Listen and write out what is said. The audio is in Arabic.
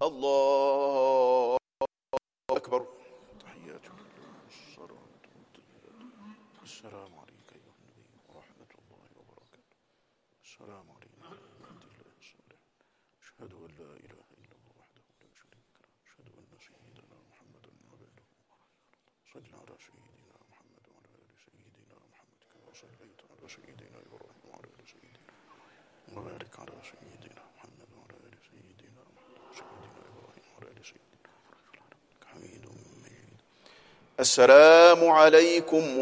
الله أكبر. تحيات السلام عليك أيها النبي ورحمة الله وبركاته. السلام علينا وعلى الله الصالح. أشهد أن لا إله إلا الله وحده لا شريك له. أشهد أن سيدنا محمدا عبده. صل على سيدنا محمد وعلى آل سيدنا محمد كما صليت على سيدنا إبراهيم وعلى آل سيدنا، وبارك على سيدنا محمد وعلى آل سيدنا محمد سيدنا إبراهيم وعلى آل سيدنا حميد مجيد. السلام عليكم